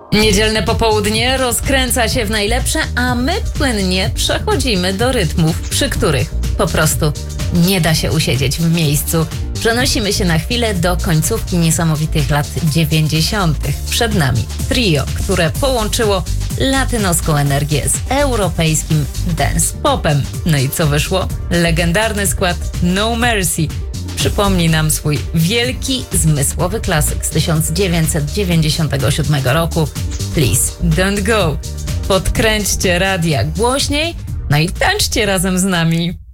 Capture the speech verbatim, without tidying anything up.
Niedzielne popołudnie rozkręca się w najlepsze, a my płynnie przechodzimy do rytmów, przy których po prostu nie da się usiedzieć w miejscu. Przenosimy się na chwilę do końcówki niesamowitych lat dziewięćdziesiątych. Przed nami trio, które połączyło latynoską energię z europejskim dance popem. No i co wyszło? Legendarny skład No Mercy przypomni nam swój wielki, zmysłowy klasyk z tysiąc dziewięćset dziewięćdziesiątego siódmego roku Please Don't Go. Podkręćcie radia głośniej, no i tańczcie razem z nami.